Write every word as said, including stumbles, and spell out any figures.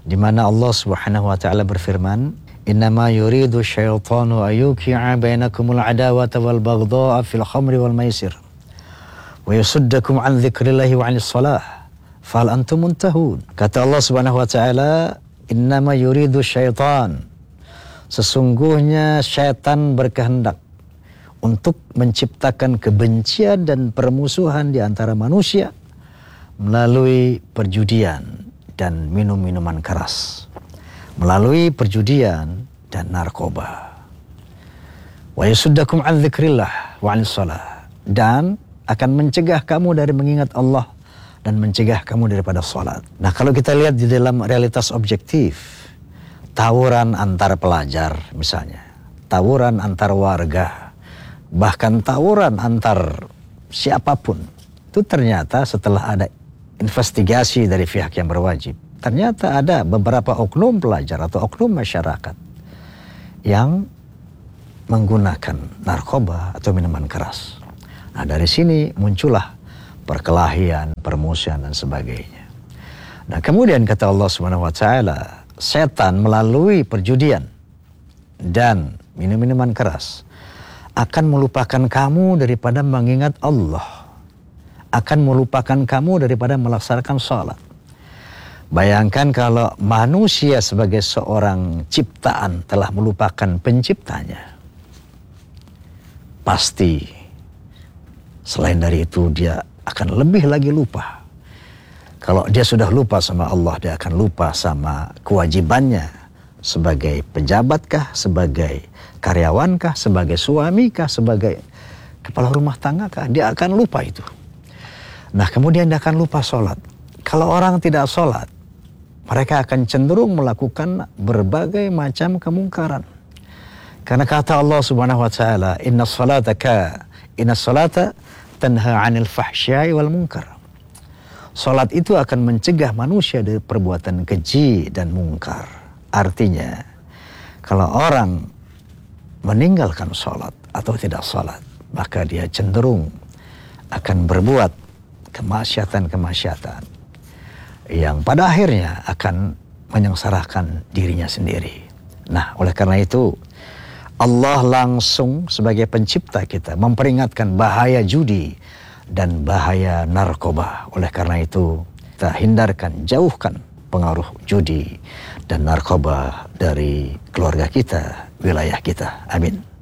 di mana Allah Subhanahu wa taala berfirman, "Innama yuridu syaitanu ayyuqi'a bainakumul adawata wal baghdha'a fil khamri wal maisir wa yasuddakum 'an dzikrillahi wa 'anis shalah fahal antum muntahun." Kata Allah Subhanahu wa taala, "Innama yuridu syaitan." Sesungguhnya syaitan berkehendak untuk menciptakan kebencian dan permusuhan di antara manusia melalui perjudian dan minum-minuman keras, melalui perjudian dan narkoba. Wa yasuddakum 'an dzikrillah wa 'anis shalah, dan akan mencegah kamu dari mengingat Allah dan mencegah kamu daripada salat. Nah, kalau kita lihat di dalam realitas objektif, tawuran antar pelajar misalnya, tawuran antar warga, bahkan tawuran antar siapapun, itu ternyata setelah ada investigasi dari pihak yang berwajib, ternyata ada beberapa oknum pelajar atau oknum masyarakat yang menggunakan narkoba atau minuman keras. Nah, dari sini muncullah perkelahian, permusuhan dan sebagainya. Nah, kemudian kata Allah Subhanahu wa taala, setan melalui perjudian dan minum-minuman keras akan melupakan kamu daripada mengingat Allah, akan melupakan kamu daripada melaksanakan salat. Bayangkan kalau manusia sebagai seorang ciptaan telah melupakan penciptanya, pasti selain dari itu dia akan lebih lagi lupa. Kalau dia sudah lupa sama Allah, dia akan lupa sama kewajibannya sebagai pejabatkah, sebagai karyawankah, sebagai suamikah, sebagai kepala rumah tanggakah, dia akan lupa itu. Nah, kemudian dia akan lupa sholat. Kalau orang tidak sholat, mereka akan cenderung melakukan berbagai macam kemungkaran. Karena kata Allah Subhanahu wa taala, "Inna sholata ka, inna sholata tanha 'anil fahsya'i wal munkar." Sholat itu akan mencegah manusia dari perbuatan keji dan mungkar. Artinya, kalau orang meninggalkan sholat atau tidak sholat, maka dia cenderung akan berbuat kemaksiatan-kemaksiatan yang pada akhirnya akan menyengsarakan dirinya sendiri. Nah, oleh karena itu Allah langsung sebagai pencipta kita memperingatkan bahaya judi dan bahaya narkoba. Oleh karena itu kita hindarkan, jauhkan pengaruh judi dan narkoba dari keluarga kita, wilayah kita. Amin.